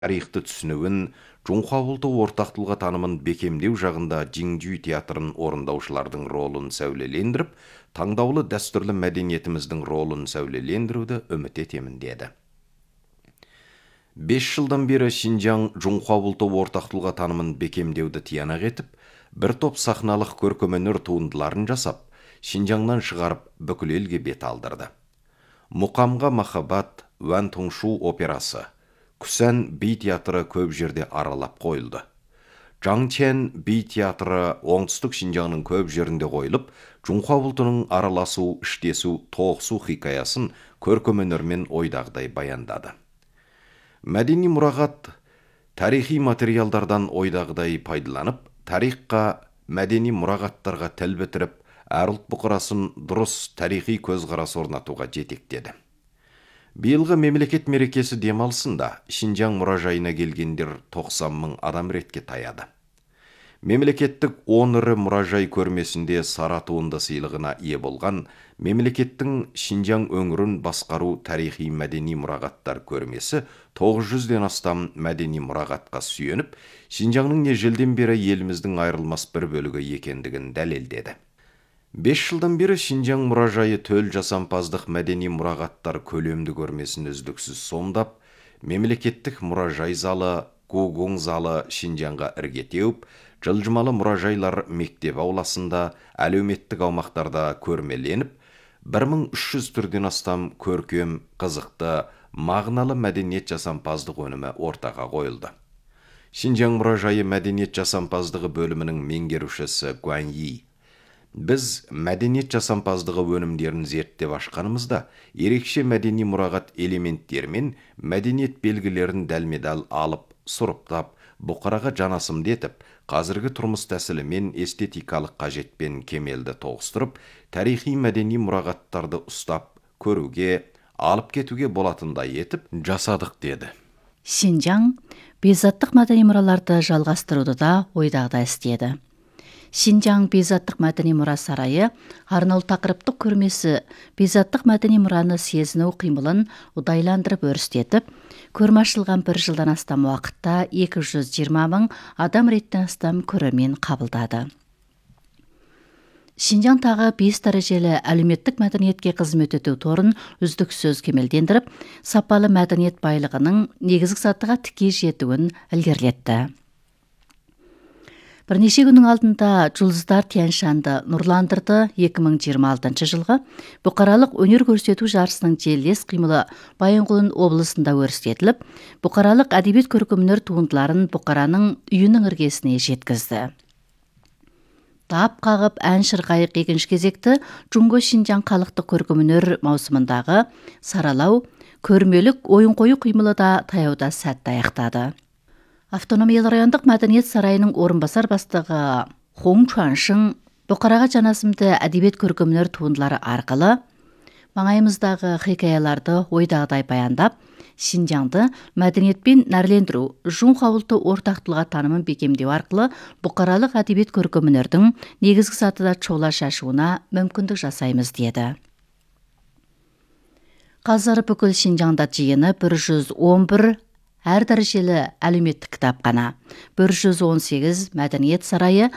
тарихты түсінуін, Жоңқа ұлты ортақ тұлға танымын бекемдеу жағында Жиңжүй театрын орындаушылардың ролын сәулелендіріп, таңдаулы дәстүрлі мәдениетіміздің ролын сәулелендіруді үміт етемін деді. 5 жылдан бері Шинжаң Жоңқа ұлты ортақ тұлға танымын бекемдеуді тиянақ етіп, бір топ сахналық көркемөнер туындыларын жасап, Шинжаңнан шығарып бүкіл елге бет алдырды. Мұқамға махаббат, Ван Туншу операсы, Күсән би театры көп жерде аралап қойылды. Жаңчен би театры оңтүстік Шинжаңның көп жерінде қойылып, Жоңқа ұлтының араласу, іштесу, тоғысу хикаясын көркемөнермен ойдағыдай баяндады. Мәдени мұрағат тарихи материалдардан ойдағыдай пайдаланып, тарихқа, мәдени мұрағаттарға тіл бітіріп, әр ұлт бұқарасын дұрыс тарихи көзқарас орнатуға жетектеді. Биылғы мемлекет мерекесі демалысында Шинжаң мұражайына келгендер 90 мың адам ретке таяды. Мемлекеттік 10 ірі мұражай көрмесінде сара туынды сыйлығына ие болған мемлекеттің Шинжаң өңірін басқару тарихи мәдени мұрағаттар көрмесі 900-ден астам мәдени мұрағатқа сүйеніп, Шинжаңның ежелден бері еліміздің айырылмас бір бөлігі екендігін дәлелдеді. 5 жылдан бері Шинжаң мұражайы төл жасампаздық мәдени мұрағаттар көлемді көрмесін үздіксіз сомдап, мемлекеттік мұражай залы, Гугуң залы Шинжаңға ірге теуіп, жылжымалы мұражайлар мектеп ауласында, әлеуметтік аумақтарда көрмеленіп, 1300 түрден астам көркем, қызықты, мағыналы мәдениет жасампаздық өнімі ортаға қойылды. Шинжаң мұражайы мәдениет жасампаздығы бөлімінің меңгерушісі Гуан Yi: біз мәдениет жасампаздығы өнімдерін зерттеп ашқанымызда, ерекше мәдени мұрағат элементтері мен мәдениет белгілерін дәлме-дәл алып, сұрыптап, бұқараға жанасымды етіп, қазіргі тұрмыс тәсілі мен эстетикалық қажетпен кемелді тоғыстырып, тарихи мәдени мұрағаттарды ұстап, көруге, алып кетуге болатындай етіп жасадық деді. Шинжаң бейзаттық мәдени мұраларды жалғастыруды да ойдағыдай істеді. Шинжаң бейзаттық мәдени мұра сарайы арнаулы тақырыптық көрмесі бейзаттық мәдени мұраны сезіну қимылын ұдайландырып өрістетіп, көрме ашылған 1 жылдан астам уақытта 220 мың адам реттен астам көрермен қабылдады. Шинжаң тағы 5 дәрежелі әлеуметтік мәдениетке қызмет ету торын үздіксіз кемелдендіріп, сапалы мәдениет байлығының негізгі сатыға тіке жетуін ілгерілетті. Бірнеше күннің алдында Жұлдыздар Тянь-шаньды нұрландырды. 2026 жылғы бұқаралық өнер көрсету жарысының желілес қимылы Баянқұлын облысында өрістетіліп, бұқаралық әдебиет көркемөнер туындыларын бұқараның үйінің іргесіне жеткізді. Тап қағып ән шырқайық екінші кезекті Джунго Шинжаң халықтық көркемөнер маусымындағы саралау, көрмелік ойын қою қимылы да таяуда сәтті аяқтады. Автономиялы райондық мәдениет сарайының орынбасар бастығы Хоң Чуаншың бұқараға жанасымды әдебиет көркемөнер туындылары арқылы маңайымыздағы хикаяларды ойдағыдай баяндап, Шинжаңды мәдениетпен нәрлендіру, Жоңқа ұлты ортақ тұлға танымын бекемдеу арқылы бұқаралық әдебиет көркемөнердің негізгі сатыда шола шашуына мүмкіндік жасаймыз деді. Қазір бүкіл Шинжаңда жиыны 111 әр дәрежелі әлеуметтік кітапхана, 118 мәдениет сарайы,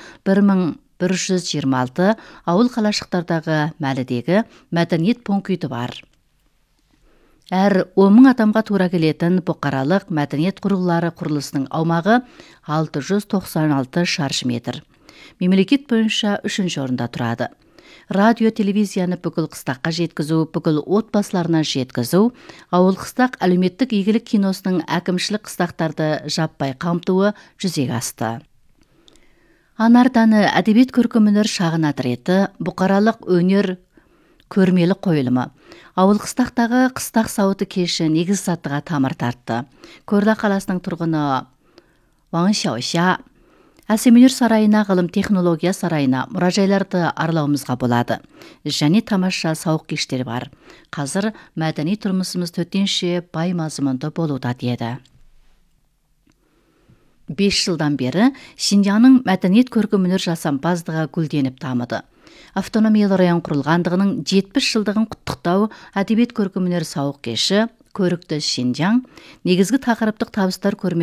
1126 ауыл қалашықтардағы мәлідегі мәдениет пункті бар. Әр 10 мың адамға тура келетін бұқаралық мәдениет құрылғылары құрылысының аумағы 696 шаршы метр. Мемлекет бойынша 3-ші орында тұрады. Радио, телевизияны бүкіл қыстаққа жеткізу, бүкіл отбасыларына жеткізу, ауыл қыстақ әлеуметтік игілік киносының әкімшілік қыстақтарды жаппай қамтуы жүзеге асты. Анарданы әдебиет көркемөнер шағын отреті, бұқаралық өнер көрмелі қойылымы, ауыл қыстақтағы қыстақ сауыты кеші негіз сатыға тамыр тартты. Көрді қаласының тұрғыны Ван Шаоша Әсемөнер сарайына, ғылым технология сарайына, мұражайларды аралауымызға болады. Және тамаша сауық кештері бар. Қазір мәдени тұрмысымыз төтенше бай мазмұнды болуда деді. 5 жылдан бері Шинжаңның мәдениет көркемөнер жасампаздығы гүлденіп дамыды. Автономиялы район құрылғандығының 70 жылдығын құттықтау әдебиет көркемөнер сауық кеші көрікті Шинжаң, негізгі тақырыптық табыстар көрме